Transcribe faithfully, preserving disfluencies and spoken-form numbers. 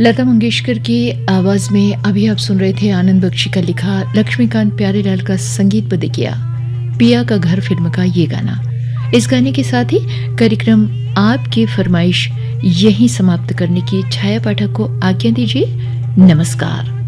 लता मंगेशकर की आवाज में अभी आप सुन रहे थे आनंद बख्शी का लिखा, लक्ष्मीकांत प्यारेलाल का संगीतबद्ध किया पिया का घर फिल्म का ये गाना। इस गाने के साथ ही कार्यक्रम आपकी फरमाइश यहीं समाप्त करने की छाया पाठक को आज्ञा दीजिए। नमस्कार।